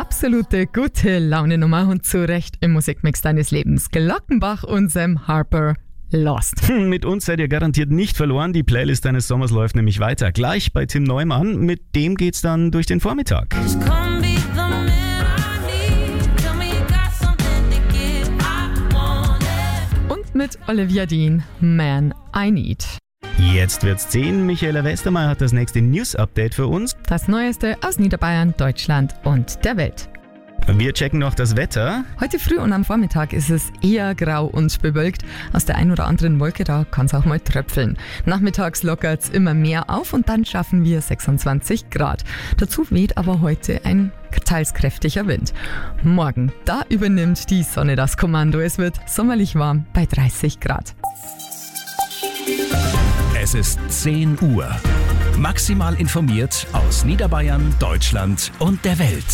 absolute gute Laune-Nummer und zu Recht im Musikmix deines Lebens. Glockenbach und Sam Harper, Lost. Mit uns seid ihr garantiert nicht verloren. Die Playlist deines Sommers läuft nämlich weiter. Gleich bei Tim Neumann. Mit dem geht's dann durch den Vormittag. Und mit Olivia Dean, Man I Need. Jetzt wird's 10. Michaela Westermeier hat das nächste News-Update für uns. Das Neueste aus Niederbayern, Deutschland und der Welt. Wir checken noch das Wetter. Heute früh und am Vormittag ist es eher grau und bewölkt. Aus der einen oder anderen Wolke da kann es auch mal tröpfeln. Nachmittags lockert es immer mehr auf und dann schaffen wir 26 Grad. Dazu weht aber heute ein teils kräftiger Wind. Morgen, da übernimmt die Sonne das Kommando. Es wird sommerlich warm bei 30 Grad. Es ist 10 Uhr. Maximal informiert aus Niederbayern, Deutschland und der Welt.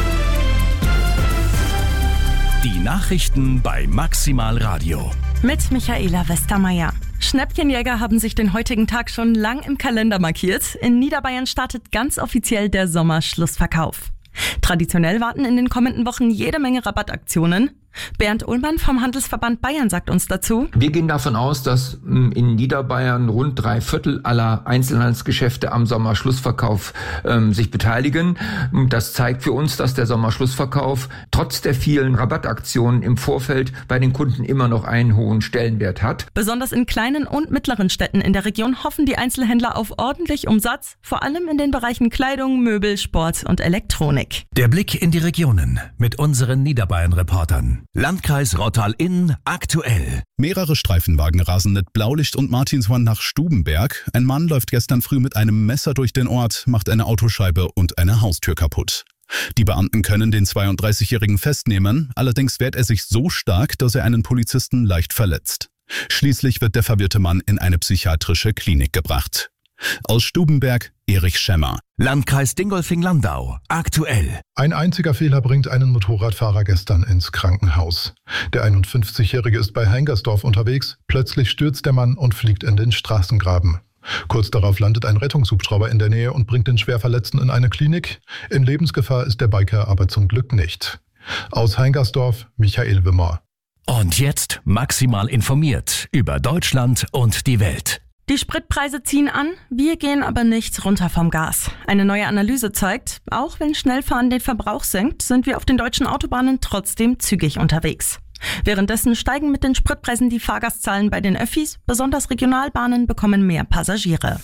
Die Nachrichten bei Maximal Radio. Mit Michaela Westermeier. Schnäppchenjäger haben sich den heutigen Tag schon lang im Kalender markiert. In Niederbayern startet ganz offiziell der Sommerschlussverkauf. Traditionell warten in den kommenden Wochen jede Menge Rabattaktionen. Bernd Ullmann vom Handelsverband Bayern sagt uns dazu: Wir gehen davon aus, dass in Niederbayern rund 3/4 aller Einzelhandelsgeschäfte am Sommerschlussverkauf sich beteiligen. Das zeigt für uns, dass der Sommerschlussverkauf trotz der vielen Rabattaktionen im Vorfeld bei den Kunden immer noch einen hohen Stellenwert hat. Besonders in kleinen und mittleren Städten in der Region hoffen die Einzelhändler auf ordentlich Umsatz, vor allem in den Bereichen Kleidung, Möbel, Sport und Elektronik. Der Blick in die Regionen mit unseren Niederbayern-Reportern. Landkreis Rottal-Inn aktuell. Mehrere Streifenwagen rasen mit Blaulicht und Martinshorn nach Stubenberg. Ein Mann läuft gestern früh mit einem Messer durch den Ort, macht eine Autoscheibe und eine Haustür kaputt. Die Beamten können den 32-Jährigen festnehmen, allerdings wehrt er sich so stark, dass er einen Polizisten leicht verletzt. Schließlich wird der verwirrte Mann in eine psychiatrische Klinik gebracht. Aus Stubenberg, Erich Schemmer. Landkreis Dingolfing-Landau aktuell. Ein einziger Fehler bringt einen Motorradfahrer gestern ins Krankenhaus. Der 51-Jährige ist bei Hengersdorf unterwegs. Plötzlich stürzt der Mann und fliegt in den Straßengraben. Kurz darauf landet ein Rettungshubschrauber in der Nähe und bringt den Schwerverletzten in eine Klinik. In Lebensgefahr ist der Biker aber zum Glück nicht. Aus Hengersdorf, Michael Wimmer. Und jetzt maximal informiert über Deutschland und die Welt. Die Spritpreise ziehen an, wir gehen aber nicht runter vom Gas. Eine neue Analyse zeigt, auch wenn Schnellfahren den Verbrauch senkt, sind wir auf den deutschen Autobahnen trotzdem zügig unterwegs. Währenddessen steigen mit den Spritpreisen die Fahrgastzahlen bei den Öffis, besonders Regionalbahnen bekommen mehr Passagiere.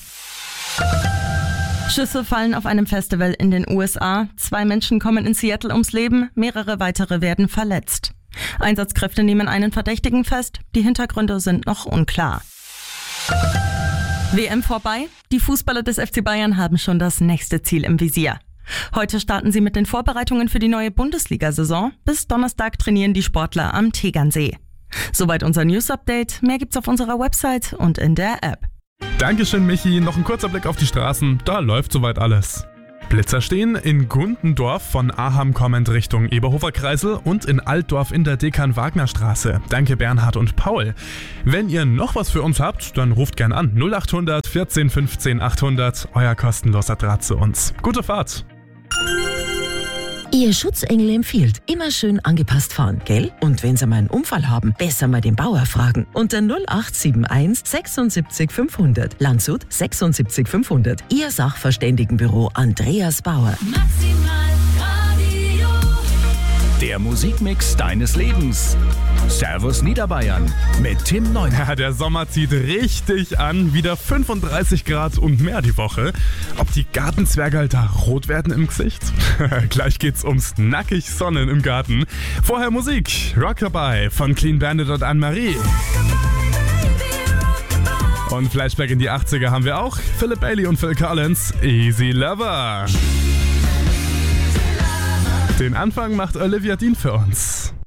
Schüsse fallen auf einem Festival in den USA. 2 Menschen kommen in Seattle ums Leben, mehrere weitere werden verletzt. Einsatzkräfte nehmen einen Verdächtigen fest, die Hintergründe sind noch unklar. WM vorbei, die Fußballer des FC Bayern haben schon das nächste Ziel im Visier. Heute starten sie mit den Vorbereitungen für die neue Bundesliga-Saison. Bis Donnerstag trainieren die Sportler am Tegernsee. Soweit unser News-Update. Mehr gibt's auf unserer Website und in der App. Dankeschön, Michi. Noch ein kurzer Blick auf die Straßen. Da läuft soweit alles. Blitzer stehen in Gundendorf von Aham kommend Richtung Eberhofer Kreisel und in Altdorf in der Dekan-Wagner-Straße. Danke Bernhard und Paul. Wenn ihr noch was für uns habt, dann ruft gern an. 0800 14 15 800. Euer kostenloser Draht zu uns. Gute Fahrt. Ihr Schutzengel empfiehlt, immer schön angepasst fahren, gell? Und wenn Sie mal einen Unfall haben, besser mal den Bauer fragen. Unter 0871 76 500. Landshut 76 500. Ihr Sachverständigenbüro Andreas Bauer. Der Musikmix deines Lebens. Servus Niederbayern mit Tim Neumann. Ja, der Sommer zieht richtig an. Wieder 35 Grad und mehr die Woche. Ob die Gartenzwerge da rot werden im Gesicht? Gleich geht's ums nackig Sonnen im Garten. Vorher Musik. Rockabye von Clean Bandit und Anne-Marie. Und Flashback in die 80er haben wir auch. Philip Bailey und Phil Collins. Easy Lover. Den Anfang macht Olivia Dean für uns.